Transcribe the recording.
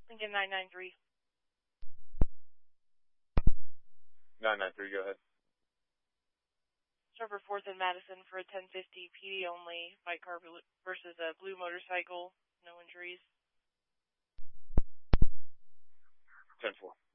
Lincoln 993. 993, go ahead. Server 4th and Madison for a 1050 PD only, bike car versus a blue motorcycle, no injuries. 10-4.